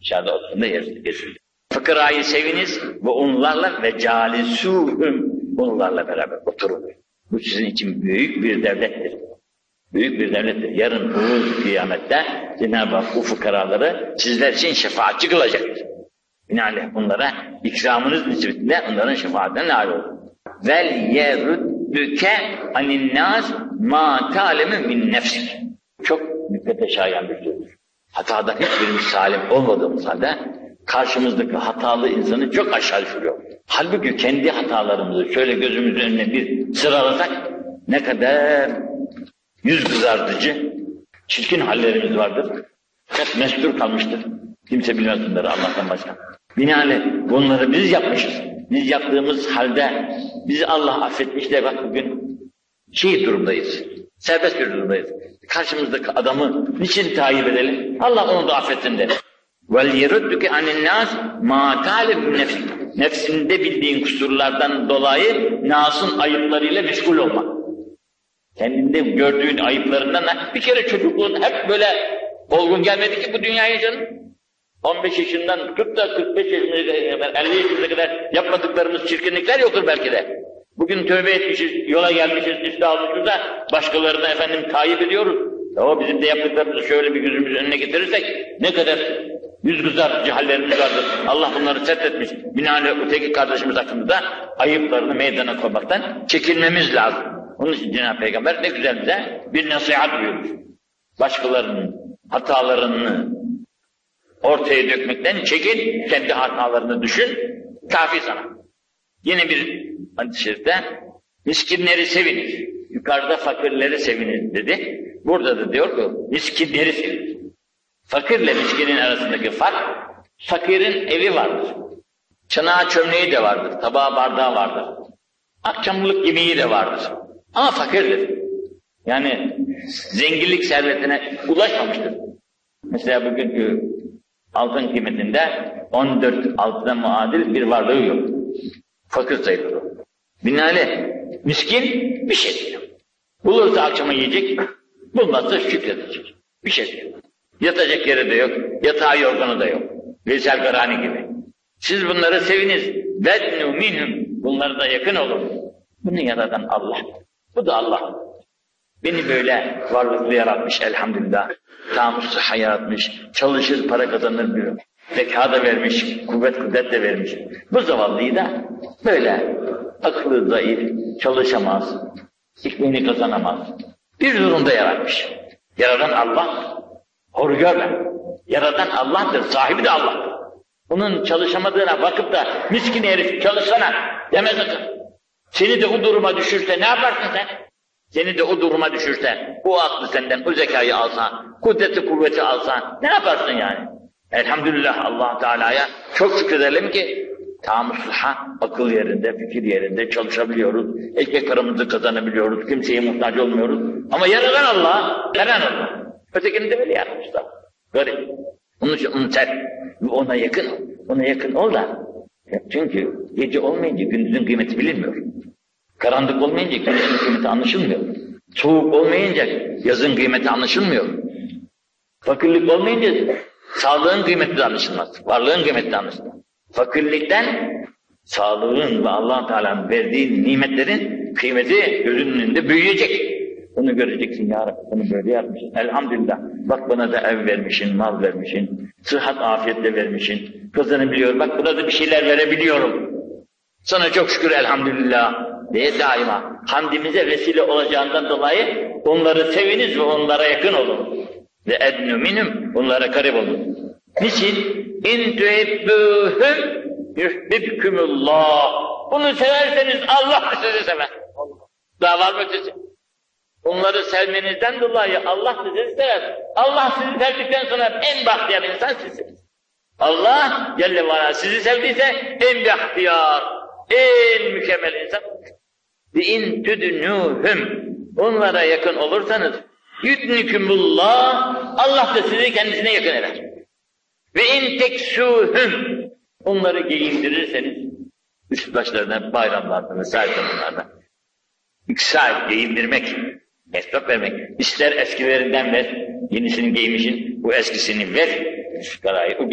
Dışarıda oturun da yesin. Fıkrayı seviniz ve onlarla ve calisuhum, onlarla beraber oturun. Bu sizin için büyük bir devlettir. Büyük bir devlettir. Yarın uğur kıyamette Cenab-ı Hak bu fıkaraları sizler için şefaatçi kılacaktır. Binaenaleyh bunlara ikramınız nispetinde onların şefaatine nail olun. Vel yeruddüke aninnâs mâ ta'lemu min nefsik. Çok dikkate şayan bir sözdür. Hatadan hiçbirimiz salim olmadığımız halde karşımızdaki hatalı insanı çok aşağı düşürüyor. Halbuki kendi hatalarımızı şöyle gözümüzün önüne bir sıralasak ne kadar yüz kızartıcı, çirkin hallerimiz vardır. Hep mestur kalmıştır. Kimse bilmez bunları Allah'tan başka. Binaenaleyh bunları biz yapmışız. Biz yaptığımız halde bizi Allah affetmiş de bak bugün durumdayız. Serbest bir durumdayız. Karşımızdaki adamı niçin takip edelim? Allah onu da affetsin der. وَلْيَرُدُّكَ عَنِ النَّاسِ مَا تَعْلَمُ نَفْسِكَ. Nefsinde bildiğin kusurlardan dolayı Nas'ın ayıplarıyla meşgul olmak. Kendinde gördüğün ayıplarından bir kere çocukluğun hep böyle olgun gelmedi ki bu dünyaya canım. 15 yaşından 40 da 45 yaşına kadar 50 yaşına kadar yapmadıklarımız çirkinlikler yoktur belki de. Bugün tövbe etmişiz, yola gelmişiz, liste almışız da başkalarını efendim takip ediyoruz. O bizim de yaptıklarımızı şöyle bir gözümüzün önüne getirirsek ne kadar yüz kızartıcı hallerimiz vardır. Allah bunları setretmiş. Binaenaleyh öteki kardeşimiz hakkında da ayıplarını meydana koymaktan çekinmemiz lazım. Onun için Cenab-ı Peygamber ne güzel bize bir nasihat buyurmuş. Başkalarının hatalarını ortaya dökmekten çekin, kendi hatalarını düşün, kafi sana. Yine bir hadis-i şerifte miskinleri seviniz, yukarıda fakirleri seviniz dedi. Burada da diyor ki miskinleri seviniz. Fakirle miskinin arasındaki fark, fakirin evi vardır. Çanağı çömleği de vardır, tabağı bardağı vardır. Akşamlık yemeği de vardır. Ama fakirdir. Yani zenginlik servetine ulaşmamıştır. Mesela bugünkü altın kıymetinde 14 altına muadil bir varlığı yok. Fakir sayılır o. Binaenaleyh miskin bir şey değil. Bulursa akşama yiyecek, bulmazsa şükredecek. Bir şey değil. Yatacak yeri de yok, yatağı yorganı da yok. Veysel Karani gibi. Siz bunları seviniz. وَدْنُوا مِنْهُمْ. Bunlara da yakın olun. Bunu yaratan Allah. Bu da Allah. Beni böyle varlıklı yaratmış elhamdülillah. Tam sıhha yaratmış. Çalışır, para kazanır diyor. Zeka da vermiş, kudret de vermiş. Bu zavallıyı da böyle akıllı zayıf, çalışamaz, ekmeğini kazanamaz. Bir durumda yaratmış. Yaratan Allah, hor görme. Yaratan Allah'tır, sahibi de Allah. Onun çalışamadığına bakıp da miskin herif çalışsana deme sakın. Seni de o duruma düşürse ne yaparsın sen? Seni de o duruma düşürse, o aklı senden, o zekayı alsan, kudreti kuvveti alsan ne yaparsın yani? Elhamdülillah Allah Teala'ya çok şükredelim ki tam sıhha, akıl yerinde, fikir yerinde çalışabiliyoruz. Ekmek paramızı kazanabiliyoruz, kimseye muhtaç olmuyoruz. Ama yaratan Allah, veren Allah. Ötekini de böyle yapmışlar. Garip. Onun için onu sen, ona yakın ol. Ona yakın ol da. Çünkü gece olmayınca gündüzün kıymeti bilinmiyor. Karanlık olmayınca gündüzün kıymeti anlaşılmıyor. Soğuk olmayınca yazın kıymeti anlaşılmıyor. Fakirlik olmayınca sağlığın kıymeti de anlaşılmaz. Varlığın kıymeti de anlaşılmaz. Fakirlikten sağlığın ve Allah Teala'nın verdiği nimetlerin kıymeti gözünün önünde büyüyecek. Bunu göreceksin ya Rabbi, bunu böyle yapmışsın. Elhamdülillah. Bak bana da ev vermişsin, mal vermişsin, sıhhat afiyetle vermişsin. Kazanabiliyorum. Bak buna da bir şeyler verebiliyorum. Sana çok şükür elhamdülillah diye daima hamdimize vesile olacağından dolayı onları seviniz ve onlara yakın olun. Ve ednü minhum, onlara karib olun. Niçin? İn tuhibbuhum yuhbibkumullah. Bunu severseniz Allah sizi sever. Daha var mı ötesi? Onları sevmenizden dolayı Allah sizi sever. Allah sizi sevdikten sonra en bahtiyar insan sizsiniz. Allah Celle ve Ala sizi sevdiyse en bahtiyar, en mükemmel insan. Ve in tudnuhum, onlara yakın olursanız yudnikumullah, Allah da sizi kendisine yakın eder. Ve in teksuhum, onları giyindirirseniz üst başlarına, bayramlarda vesaire zamanlarda İksal, giyindirmek, esbab vermek. İster eskilerinden ver, yenisini giymişin, bu eskisini ver,